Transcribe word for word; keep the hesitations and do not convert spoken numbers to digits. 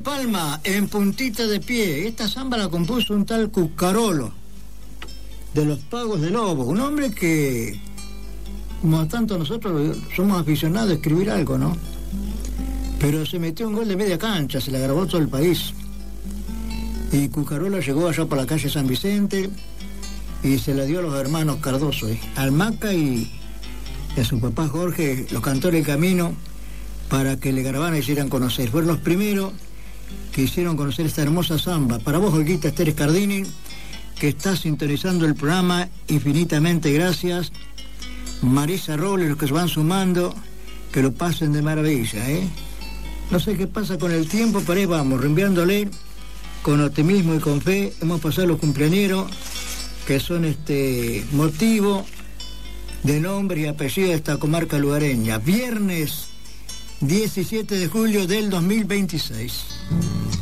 Palma, en puntita de pie. Esta samba la compuso un tal Cucarolo, de los Pagos de Lobo, un hombre que, como tanto nosotros, somos aficionados a escribir algo, ¿no? Pero se metió un gol de media cancha, se la grabó todo el país. Y Cucarolo llegó allá por la calle San Vicente y se la dio a los hermanos Cardoso, ¿eh? Al Maca y, y a su papá Jorge, los cantó en el camino para que le grabaran y hicieran conocer. Fueron los primeros que hicieron conocer esta hermosa samba. Para vos, Olguita Esther Cardini, que está sintonizando el programa, infinitamente gracias. Marisa Robles, los que se van sumando, que lo pasen de maravilla, ¿eh? No sé qué pasa con el tiempo, pero ahí vamos, reenviándole con optimismo y con fe. Hemos pasado los cumpleañeros, que son este motivo de nombre y apellido de esta comarca lugareña. Viernes diecisiete de julio del dos mil veintiséis.